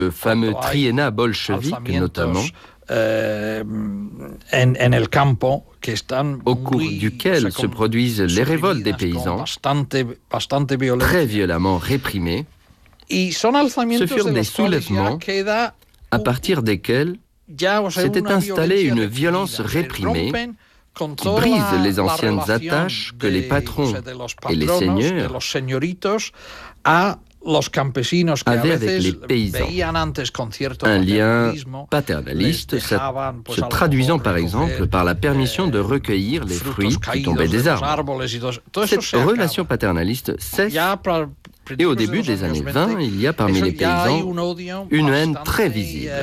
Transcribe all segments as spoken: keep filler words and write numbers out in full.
Le fameux triennat bolchevique, notamment, euh, en, en el campo, au cours duquel se produisent les révoltes des paysans, très violemment réprimées. Ce furent des soulèvements à partir desquels s'était installée une violence réprimée qui brise les anciennes attaches que les patrons et les seigneurs avaient avec les paysans. Un lien paternaliste se traduisant par exemple par la permission de recueillir les fruits qui tombaient des arbres. Cette relation paternaliste cesse. Et au début des années vingt, il y a parmi les paysans une haine très visible.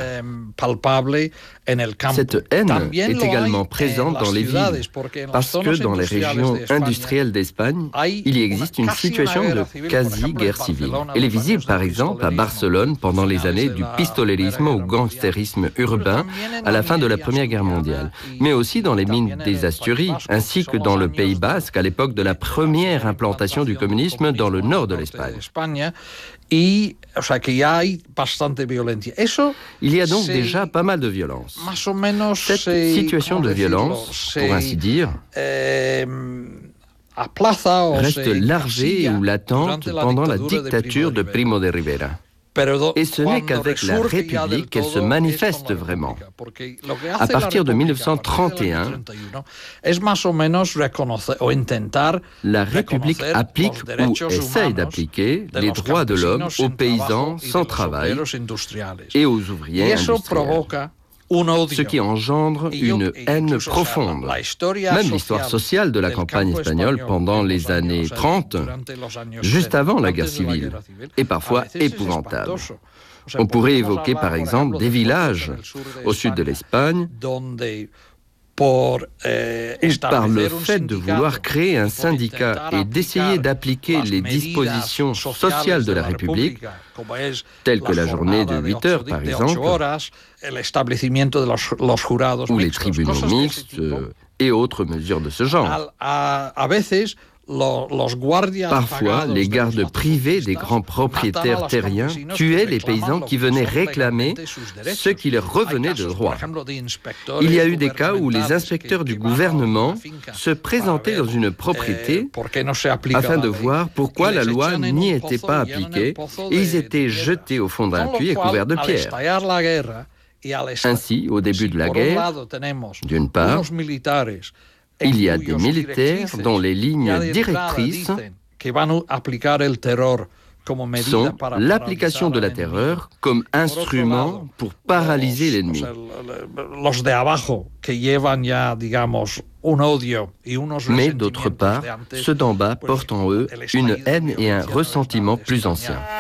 Cette haine est également présente dans les villes, parce que dans les régions industrielles d'Espagne, il y existe une situation de quasi-guerre civile. Elle est visible par exemple à Barcelone pendant les années du pistolerisme ou gangstérisme urbain à la fin de la Première Guerre mondiale, mais aussi dans les mines des Asturies, ainsi que dans le Pays basque à l'époque de la première implantation du communisme dans le nord de l'Espagne. Il y a donc déjà pas mal de violence. Cette situation de violence, pour ainsi dire, reste larvée ou latente pendant la dictature de Primo de Rivera. Et ce n'est qu'avec la République qu'elle se manifeste vraiment. À partir de mille neuf cent trente et un, la République applique ou essaye d'appliquer les droits de l'homme aux paysans sans travail et aux ouvriers industriels. Ce qui engendre une haine profonde. Même l'histoire sociale de la campagne espagnole pendant les années trente, juste avant la guerre civile, est parfois épouvantable. On pourrait évoquer par exemple des villages au sud de l'Espagne où, par le fait de vouloir créer un syndicat et d'essayer d'appliquer les dispositions sociales de la République, telles que la journée de huit heures par exemple, ou les tribunaux mixtes et autres mesures de ce genre. Parfois, les gardes privés des grands propriétaires terriens tuaient les paysans qui venaient réclamer ce qui leur revenait de droit. Il y a eu des cas où les inspecteurs du gouvernement se présentaient dans une propriété afin de voir pourquoi la loi n'y était pas appliquée et ils étaient jetés au fond d'un puits et couverts de pierres. Ainsi, au début de la guerre, d'une part, il y a des militaires dont les lignes directrices sont l'application de la terreur comme instrument pour paralyser l'ennemi. Mais d'autre part, ceux d'en bas portent en eux une haine et un ressentiment plus anciens.